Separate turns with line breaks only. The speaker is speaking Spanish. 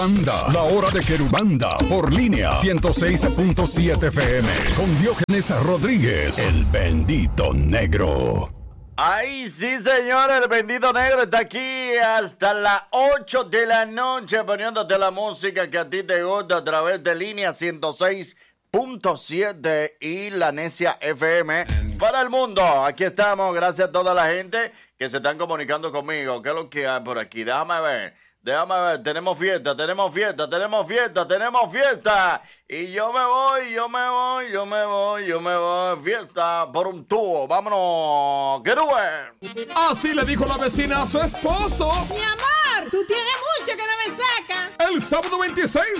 Anda, la hora de Querubanda, por línea 106.7 FM, con Diógenes Rodríguez, el bendito negro.
Ay, sí, señor, el bendito negro está aquí hasta las 8 de la noche poniéndote la música que a ti te gusta a través de línea 106.7 y la Necia FM para el mundo. Aquí estamos, gracias a toda la gente que se están comunicando conmigo. ¿Qué es lo que hay por aquí? Déjame ver, tenemos fiesta. Y yo me voy, fiesta por un tubo. Vámonos, Querube.
Así le dijo la vecina a su esposo.
Mi amor, tú tienes mucho que no me sacas.
El sábado 26